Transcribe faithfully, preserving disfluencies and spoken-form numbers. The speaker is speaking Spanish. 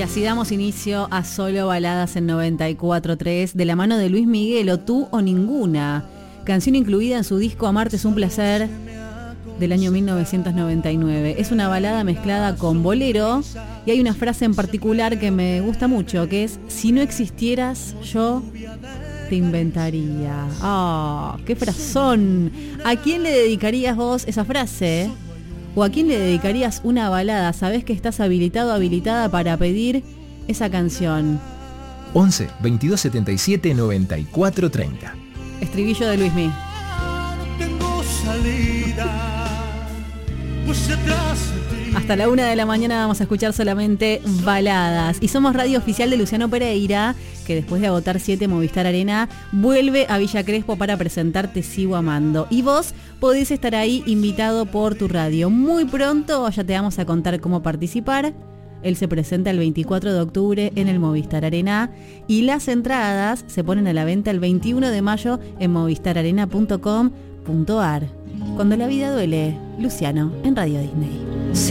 así damos inicio a Solo Baladas en noventa y cuatro tres, de la mano de Luis Miguel, o Tú o Ninguna, canción incluida en su disco Amarte es un placer, del año mil novecientos noventa y nueve. Es una balada mezclada con bolero, y hay una frase en particular que me gusta mucho, que es: si no existieras, yo te inventaría. ¡Ah! ¡Qué frasón! ¿A quién le dedicarías vos esa frase? ¿O a quién le dedicarías una balada? ¿Sabés que estás habilitado, habilitada para pedir esa canción? once, veintidós setenta y siete, noventa y cuatro treinta. Estribillo de Luismi. Hasta la una de la mañana vamos a escuchar solamente baladas. Y somos radio oficial de Luciano Pereira, que después de agotar siete Movistar Arena, vuelve a Villa Crespo para presentar Te Sigo Amando. Y vos podés estar ahí invitado por tu radio. Muy pronto ya te vamos a contar cómo participar. Él se presenta el veinticuatro de octubre en el Movistar Arena. Y las entradas se ponen a la venta el veintiuno de mayo en movistar arena punto com punto ar. Cuando la vida duele, Luciano en Radio Disney.